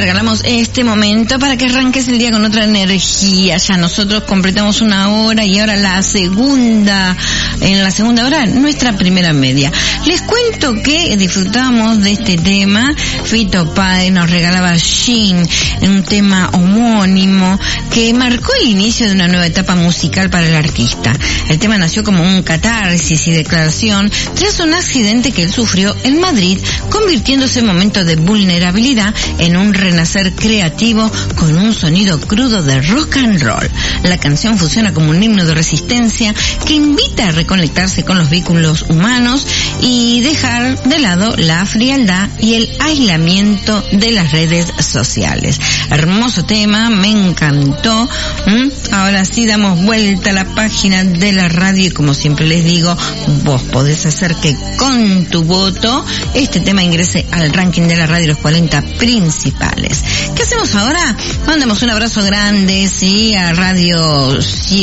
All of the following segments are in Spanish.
regalamos este momento para que arranques el día con otra energía. Ya nosotros completamos una hora y ahora en la segunda hora, nuestra primera media. Les cuento que disfrutamos de este tema. Fito Páez nos regalaba Shin, un tema homónimo que marcó el inicio de una nueva etapa musical para el artista. El tema nació como un catarsis y declaración tras un accidente que él sufrió en Madrid, convirtiéndose en momento de vulnerabilidad en un renacer creativo con un sonido crudo de rock and roll. La canción funciona como un himno de resistencia que invita a reconectarse con los vínculos humanos y dejar de lado la frialdad y el aislamiento de las redes sociales. Hermoso tema, me encantó. Ahora sí damos vuelta a la página de la radio y como siempre les digo, vos podés hacer que con tu voto este tema ingrese al ranking de la radio, los 40 principales. ¿Qué hacemos ahora? Mandamos un abrazo grande, sí, a Radio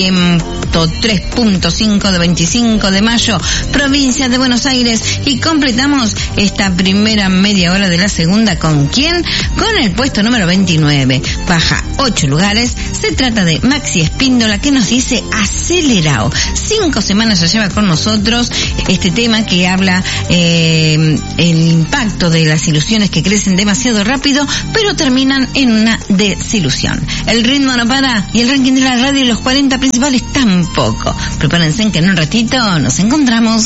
103.5 de 25 de mayo, provincia de Buenos Aires, y completamos esta primera media hora de la segunda. ¿Con quién? Con el puesto número 29. Baja 8 lugares. Se trata de Maxi Espíndola, que nos dice acelerao. 5 semanas ya lleva con nosotros este tema que habla el impacto de las ilusiones que crecen demasiado rápido, pero terminan en una desilusión. El ritmo no para y el ranking de la radio y los 40 principales tampoco. Prepárense que en un ratito nos encontramos.